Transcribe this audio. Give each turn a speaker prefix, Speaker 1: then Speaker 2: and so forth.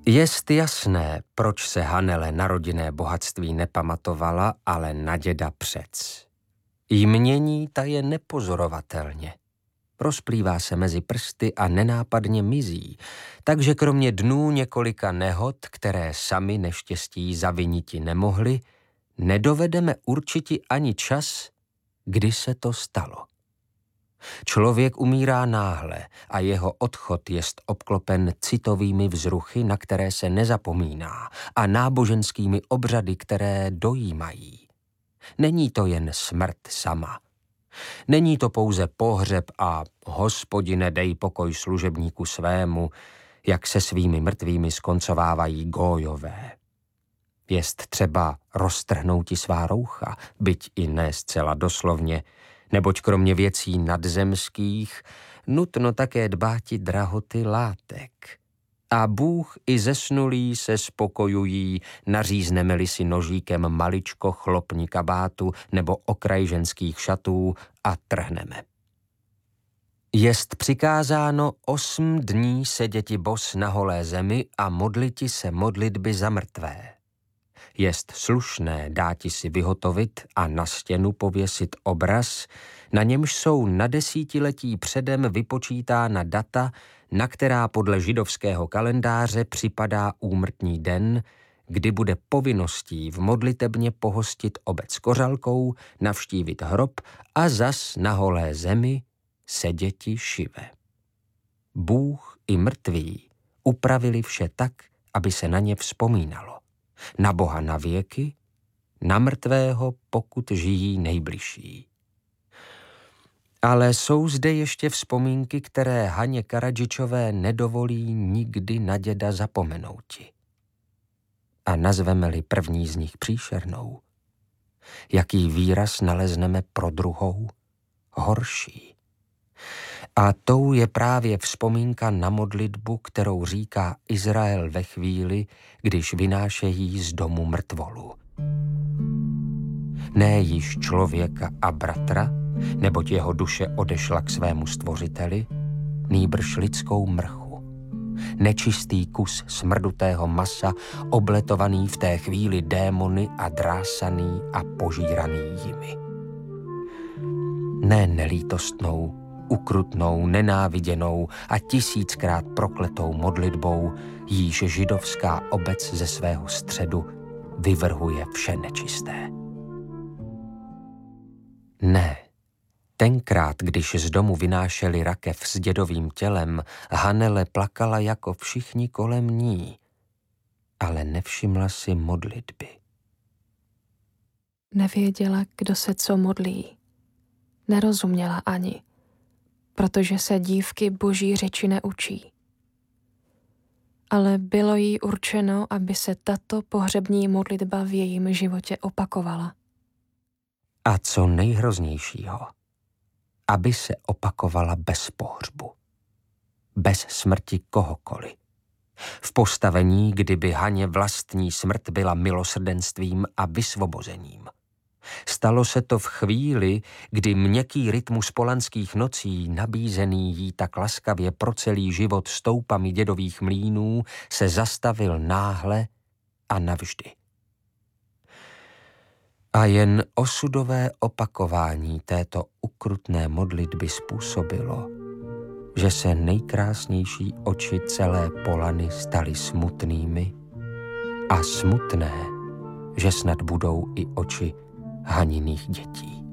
Speaker 1: Jest jasné, proč se Hanele na rodinné bohatství nepamatovala, ale na děda přec. Jmění ta je nepozorovatelně. Rozplývá se mezi prsty a nenápadně mizí, takže kromě dnů několika nehod, které sami neštěstí zaviniti nemohli, nedovedeme určiti ani čas, kdy se to stalo. Člověk umírá náhle a jeho odchod jest obklopen citovými vzruchy, na které se nezapomíná, a náboženskými obřady, které dojímají. Není to jen smrt sama. Není to pouze pohřeb a Hospodine, dej pokoj služebníku svému, jak se svými mrtvými skoncovávají Gójové. Jest třeba roztrhnouti svá roucha, byť i ne zcela doslovně, neboť kromě věcí nadzemských nutno také dbáti drahoty látek. A Bůh i zesnulí se spokojují, nařízneme-li si nožíkem maličko chlopní kabátu nebo okraj ženských šatů a trhneme. Jest přikázáno 8 dní seděti bos na holé zemi a modliti se modlitby za mrtvé. Jest slušné dáti si vyhotovit a na stěnu pověsit obraz, na němž jsou na 10letí předem vypočítána data, na která podle židovského kalendáře připadá úmrtní den, kdy bude povinností v modlitebně pohostit obec kořalkou, navštívit hrob a zas na holé zemi seděti šive. Bůh i mrtví upravili vše tak, aby se na ně vzpomínalo. Na Boha na věky, na mrtvého, pokud žijí nejbližší. Ale jsou zde ještě vzpomínky, které Haně Karadžičové nedovolí nikdy na děda zapomenouti. A nazveme-li první z nich příšernou, jaký výraz nalezneme pro druhou? Horší. A tou je právě vzpomínka na modlitbu, kterou říká Izrael ve chvíli, když vynášejí z domu mrtvolu. Ne již člověka a bratra, neboť jeho duše odešla k svému stvořiteli, nýbrž lidskou mrchu. Nečistý kus smrdutého masa, obletovaný v té chvíli démony a drásaný a požíraný jimi. Ne nelítostnou, ukrutnou, nenáviděnou a 1000krát prokletou modlitbou, jíž židovská obec ze svého středu vyvrhuje vše nečisté. Ne, tenkrát, když z domu vynášeli rakev s dědovým tělem, Hanele plakala jako všichni kolem ní, ale nevšimla si modlitby.
Speaker 2: Nevěděla, kdo se co modlí. Nerozuměla ani, protože se dívky boží řeči neučí. Ale bylo jí určeno, aby se tato pohřební modlitba v jejím životě opakovala.
Speaker 1: A co nejhroznějšího, aby se opakovala bez pohřbu. Bez smrti kohokoliv. V postavení, kdyby Haně vlastní smrt byla milosrdenstvím a vysvobozením. Stalo se to v chvíli, kdy měkký rytmus polanských nocí, nabízený jí tak laskavě pro celý život stoupami dědových mlýnů, se zastavil náhle a navždy. A jen osudové opakování této ukrutné modlitby způsobilo, že se nejkrásnější oči celé Polany staly smutnými a smutné, že snad budou i oči Haniných dětí.